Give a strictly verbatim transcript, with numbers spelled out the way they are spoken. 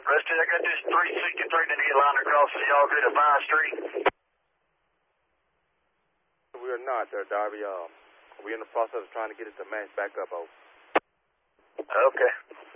Rusty, I got this three sixty-three to get line across the y'all good at Vine Street. We are not there, Darby. Uh, we're in the process of trying to get it to match back up, over. Okay.